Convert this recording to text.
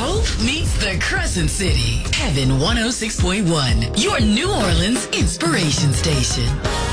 Hope meets the Crescent City. Heaven 106.1, your New Orleans inspiration station.